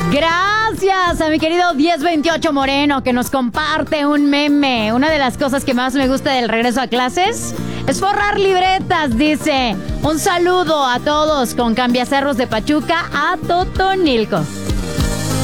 Gracias a mi querido 1028 Moreno, que nos comparte un meme. Una de las cosas que más me gusta del regreso a clases es forrar libretas, dice. Un saludo a todos con Cambiacerros de Pachuca a Totonilco.